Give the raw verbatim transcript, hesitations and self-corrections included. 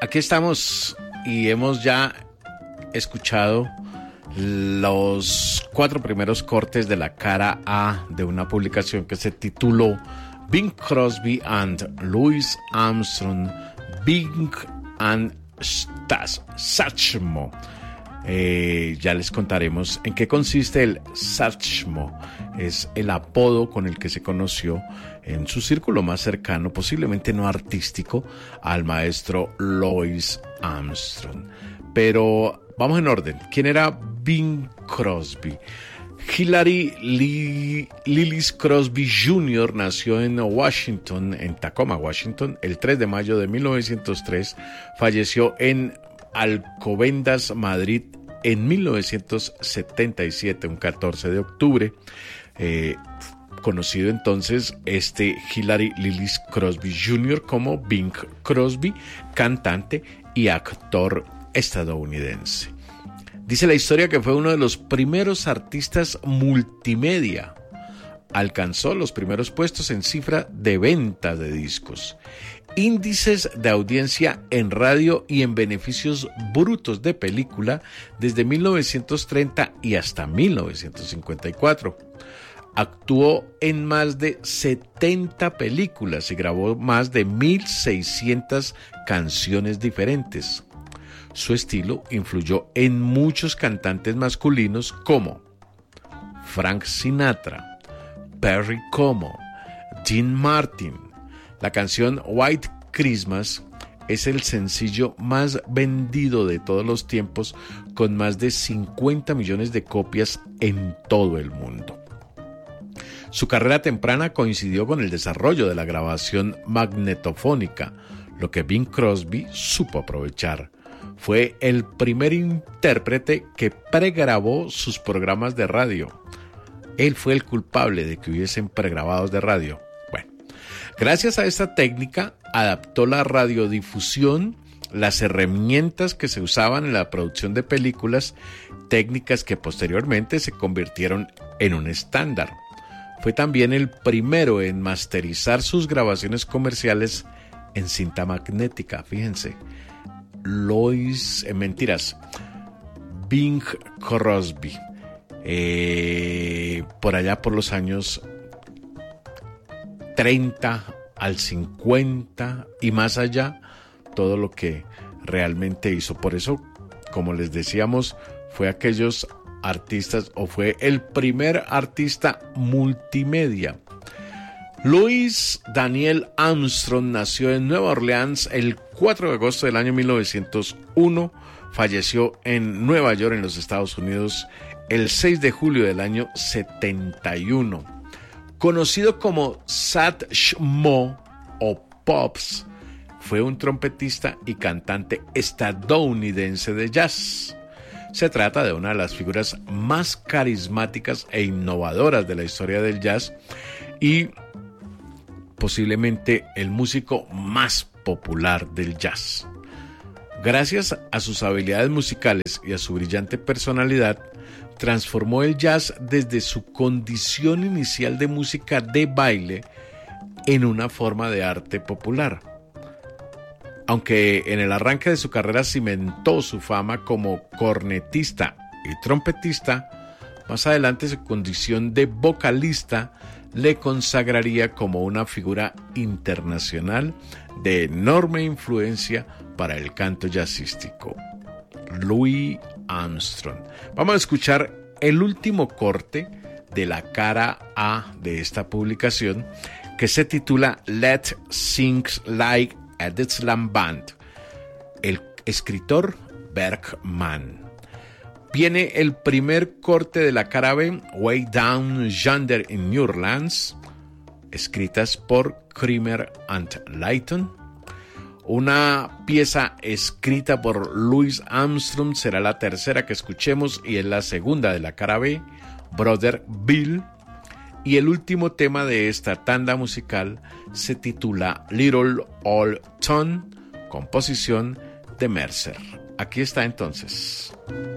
aquí estamos y hemos ya escuchado los cuatro primeros cortes de la cara A de una publicación que se tituló Bing Crosby and Louis Armstrong, Bing and Stas Satchmo. Eh, ya les contaremos en qué consiste el Satchmo. Es el apodo con el que se conoció en su círculo más cercano, posiblemente no artístico, al maestro Louis Armstrong. Pero vamos en orden. ¿Quién era Bing Crosby? Hilary Lee, Lillis Crosby junior nació en Washington, en Tacoma, Washington, el tres de mayo de mil novecientos tres. Falleció en Alcobendas, Madrid, en mil novecientos setenta y siete, un catorce de octubre. Eh, conocido entonces este Hilary Lillis Crosby junior como Bing Crosby, cantante y actor estadounidense. Dice la historia que fue uno de los primeros artistas multimedia. Alcanzó los primeros puestos en cifra de ventas de discos, índices de audiencia en radio y en beneficios brutos de película desde mil novecientos treinta y hasta mil novecientos cincuenta y cuatro. Actuó en más de setenta películas y grabó más de mil seiscientas canciones diferentes. Su estilo influyó en muchos cantantes masculinos como Frank Sinatra, Perry Como, Dean Martin. La canción White Christmas es el sencillo más vendido de todos los tiempos, con más de cincuenta millones de copias en todo el mundo. Su carrera temprana coincidió con el desarrollo de la grabación magnetofónica, lo que Bing Crosby supo aprovechar. Fue el primer intérprete que pregrabó sus programas de radio. Él fue el culpable de que hubiesen pregrabados de radio. Bueno, gracias a esta técnica adaptó la radiodifusión, las herramientas que se usaban en la producción de películas, técnicas que posteriormente se convirtieron en un estándar. Fue también el primero en masterizar sus grabaciones comerciales en cinta magnética, fíjense. Lois, eh, mentiras, Bing Crosby, eh, por allá por los años treinta al cincuenta y más allá, todo lo que realmente hizo. Por eso, como les decíamos, fue aquellos artistas o fue el primer artista multimedia. Louis Daniel Armstrong nació en Nueva Orleans el cuatro de agosto del año mil novecientos uno, falleció en Nueva York, en los Estados Unidos, el seis de julio del año setenta y uno. Conocido como Satchmo o Pops, fue un trompetista y cantante estadounidense de jazz. Se trata de una de las figuras más carismáticas e innovadoras de la historia del jazz y posiblemente el músico más popular del jazz. Gracias a sus habilidades musicales y a su brillante personalidad, transformó el jazz desde su condición inicial de música de baile en una forma de arte popular. Aunque en el arranque de su carrera cimentó su fama como cornetista y trompetista, más adelante su condición de vocalista le consagraría como una figura internacional de enorme influencia para el canto jazzístico. Louis Armstrong. Vamos a escuchar el último corte de la cara A de esta publicación, que se titula Let's Sing Like a Dixieland Band. El escritor Bergman. Viene el primer corte de la cara B, Way Down Yonder in New Orleans, escritas por Creamer and Layton. Una pieza escrita por Louis Armstrong será la tercera que escuchemos y es la segunda de la cara B, Brother Bill. Y el último tema de esta tanda musical se titula Little Old Town, composición de Mercer. Aquí está entonces.